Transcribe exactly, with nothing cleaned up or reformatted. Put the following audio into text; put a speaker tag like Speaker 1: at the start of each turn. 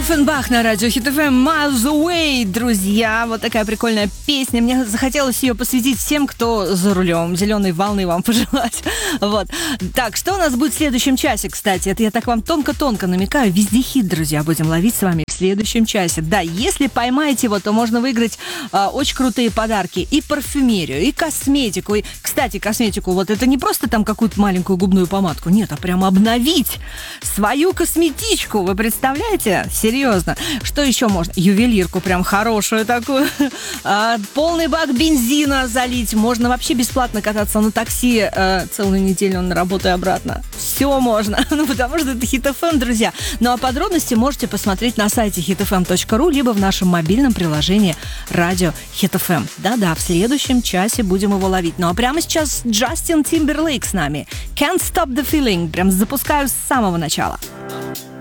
Speaker 1: Оффенбах на радио Хит эф эм, Miles Away, друзья. Вот такая прикольная песня. Мне захотелось ее посвятить всем, кто за рулем. Зеленой волны вам пожелать. Вот. Так, что у нас будет в следующем часе, кстати? Это я так вам тонко-тонко намекаю. Везде хит, друзья, будем ловить с вами в следующем часе. Да, если поймаете его, то можно выиграть э, очень крутые подарки. И парфюмерию, и косметику. И, кстати, косметику, вот это не просто там какую-то маленькую губную помадку. Нет, а прямо обновить свою косметичку. Вы представляете? Серьезно. Что еще можно? Ювелирку прям хорошую такую. А, полный бак бензина залить. Можно вообще бесплатно кататься на такси а, целую неделю на работу и обратно. Все можно. Ну, потому что это Хит эф эм, друзья. Ну, а подробности можете посмотреть на сайте хит эф эм точка ру, либо в нашем мобильном приложении радио Хит эф эм. Да-да, в следующем часе будем его ловить. Ну, а прямо сейчас Джастин Тимберлейк с нами. Can't Stop the Feeling. Прям запускаю с самого начала.